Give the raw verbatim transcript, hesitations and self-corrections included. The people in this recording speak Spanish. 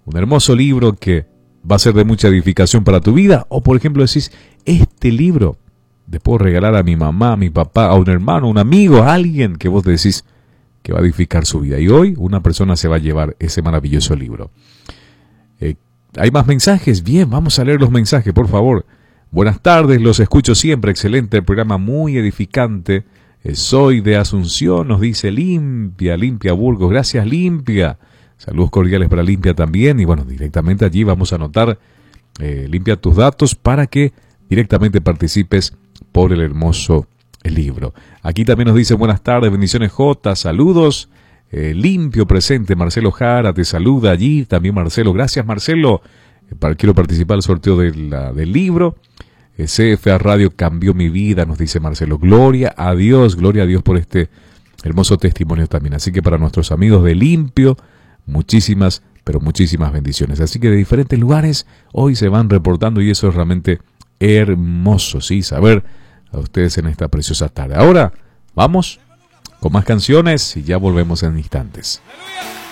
Un hermoso libro que va a ser de mucha edificación para tu vida. O por ejemplo decís, este libro le puedo regalar a mi mamá, a mi papá, a un hermano, a un amigo, a alguien que vos decís que va a edificar su vida. Y hoy una persona se va a llevar ese maravilloso libro. Eh, ¿Hay más mensajes? Bien, vamos a leer los mensajes, por favor. Buenas tardes, los escucho siempre. Excelente, el programa muy edificante. Eh, soy de Asunción, nos dice Limpia, Limpia Burgos. Gracias, Limpia. Saludos cordiales para Limpia también. Y bueno, directamente allí vamos a anotar, eh, Limpia, tus datos para que directamente participes por el hermoso libro. Aquí también nos dice buenas tardes, bendiciones J, saludos. Eh, limpio presente, Marcelo Jara te saluda allí. También Marcelo, gracias Marcelo. Eh, para, quiero participar del sorteo de la, del libro. Eh, C F A Radio cambió mi vida, nos dice Marcelo. Gloria a Dios, gloria a Dios por este hermoso testimonio también. Así que para nuestros amigos de Limpio, muchísimas, pero muchísimas bendiciones. Así que de diferentes lugares hoy se van reportando y eso es realmente hermoso, ¿sí? Saber a ustedes en esta preciosa tarde. Ahora, vamos con más canciones y ya volvemos en instantes. ¡Aleluya!